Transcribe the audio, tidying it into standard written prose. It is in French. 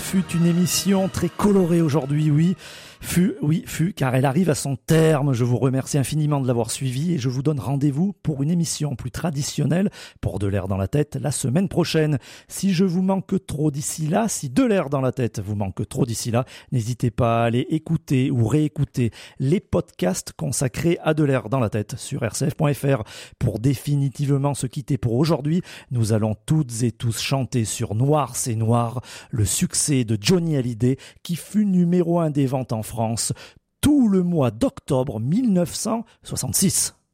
fut une émission très colorée aujourd'hui, oui, car elle arrive à son terme. Je vous remercie infiniment de l'avoir suivi et je vous donne rendez-vous pour une émission plus traditionnelle pour De l'air dans la tête la semaine prochaine. Si je vous manque trop d'ici là, si De l'air dans la tête vous manque trop d'ici là, n'hésitez pas à aller écouter ou réécouter les podcasts consacrés à De l'air dans la tête sur rcf.fr. Pour définitivement se quitter pour aujourd'hui, nous allons toutes et tous chanter sur Noir c'est Noir, le succès de Johnny Hallyday qui fut numéro 1 des ventes en France tout le mois d'octobre 1966.